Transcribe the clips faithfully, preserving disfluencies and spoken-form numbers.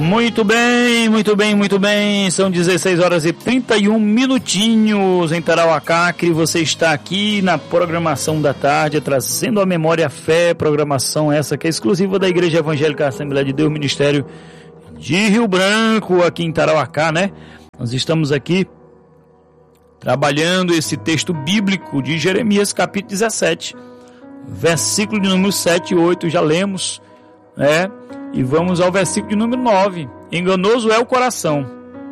Muito bem, muito bem, muito bem. São dezesseis horas e trinta e um minutinhos em Tarauacacre. Você está aqui na programação da tarde, trazendo a memória, a fé, programação essa que é exclusiva da Igreja Evangélica Assembleia de Deus, Ministério de Rio Branco, aqui em Tarauacá, né? Nós estamos aqui trabalhando esse texto bíblico de Jeremias, capítulo dezessete, versículo de número sete e oito, já lemos, né? E vamos ao versículo de número nove. Enganoso é o coração,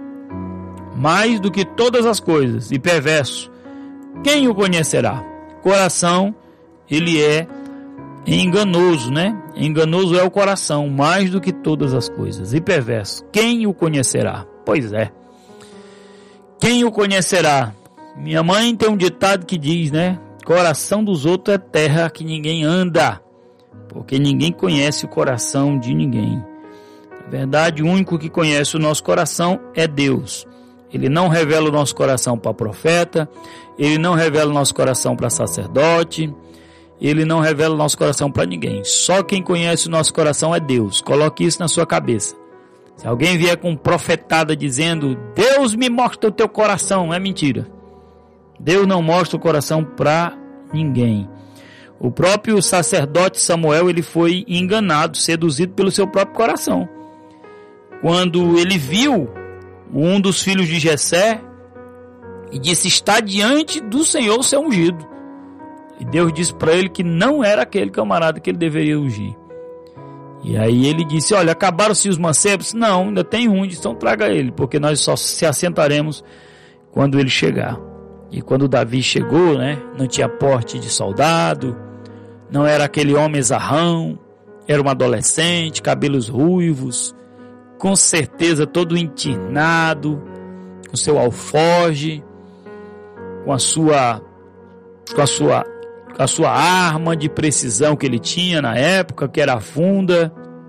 mais do que todas as coisas, e perverso, quem o conhecerá? Coração, ele é enganoso, né? Enganoso é o coração, mais do que todas as coisas, e perverso, quem o conhecerá? Pois é, quem o conhecerá? Minha mãe tem um ditado que diz, né? Coração dos outros é terra que ninguém anda, porque ninguém conhece o coração de ninguém. Na verdade, o único que conhece o nosso coração é Deus. Ele não revela o nosso coração para profeta, ele não revela o nosso coração para sacerdote, ele não revela o nosso coração para ninguém. Só quem conhece o nosso coração é Deus. Coloque isso na sua cabeça. Se alguém vier com profetada dizendo, Deus me mostra o teu coração, é mentira. Deus não mostra o coração para ninguém. O próprio sacerdote Samuel, ele foi enganado, seduzido pelo seu próprio coração. Quando ele viu um dos filhos de Jessé e disse, está diante do Senhor o seu ungido. E Deus disse para ele que não era aquele camarada que ele deveria ungir. E aí ele disse, olha, acabaram-se os mancebos? Não, ainda tem um, então traga ele, porque nós só se assentaremos quando ele chegar. E quando Davi chegou, né, não tinha porte de soldado, não era aquele homem zarrão, era um adolescente, cabelos ruivos, com certeza todo entinado, com seu alforge, com a sua, com a sua, com a sua arma de precisão que ele tinha na época, que era a funda.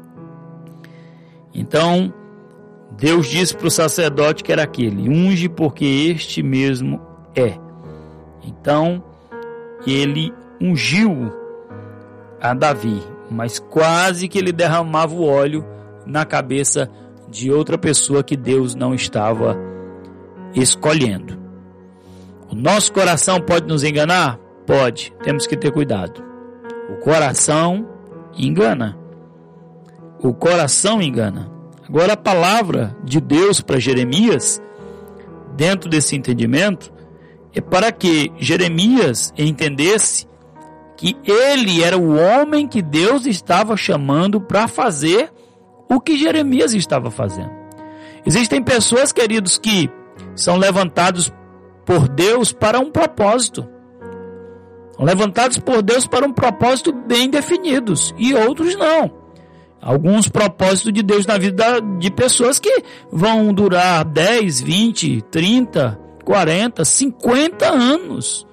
Então, Deus disse para o sacerdote que era aquele, unge porque este mesmo é. Então, ele ungiu a Davi, mas quase que ele derramava o óleo na cabeça de outra pessoa que Deus não estava escolhendo. O nosso coração pode nos enganar? Pode, temos que ter cuidado. O coração engana. O coração engana. Agora a palavra de Deus para Jeremias, dentro desse entendimento, é para que Jeremias entendesse que ele era o homem que Deus estava chamando para fazer o que Jeremias estava fazendo. Existem pessoas, queridos, que são levantados por Deus para um propósito. São levantados por Deus para um propósito bem definidos, e outros não. Alguns propósitos de Deus na vida de pessoas que vão durar dez, vinte, trinta, quarenta, cinquenta anos.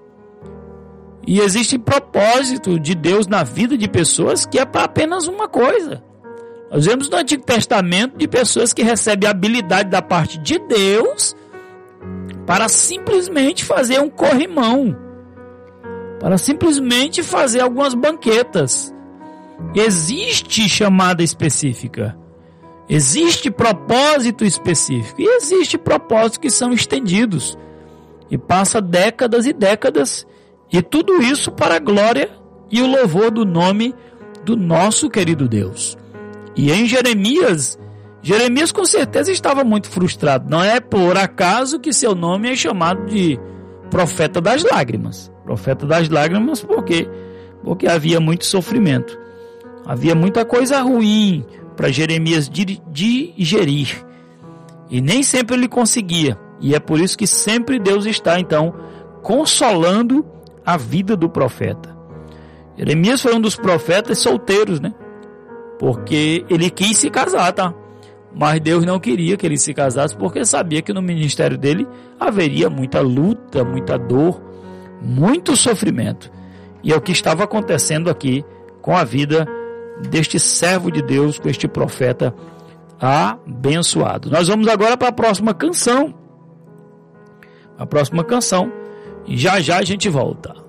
E existe propósito de Deus na vida de pessoas que é para apenas uma coisa. Nós vemos no Antigo Testamento de pessoas que recebem habilidade da parte de Deus para simplesmente fazer um corrimão, para simplesmente fazer algumas banquetas. Existe chamada específica, existe propósito específico, e existe propósitos que são estendidos e passa décadas e décadas, e tudo isso para a glória e o louvor do nome do nosso querido Deus. E em Jeremias, Jeremias com certeza estava muito frustrado. Não é por acaso que seu nome é chamado de profeta das lágrimas. Profeta das lágrimas por quê? Porque havia muito sofrimento. Havia muita coisa ruim para Jeremias digerir. E nem sempre ele conseguia. E é por isso que sempre Deus está, então, consolando a vida do profeta. Jeremias foi um dos profetas solteiros, né? Porque ele quis se casar, tá? Mas Deus não queria que ele se casasse, porque sabia que no ministério dele haveria muita luta, muita dor, muito sofrimento. E é o que estava acontecendo aqui com a vida deste servo de Deus, com este profeta abençoado. Nós vamos agora para a próxima canção. A próxima canção. E já já a gente volta.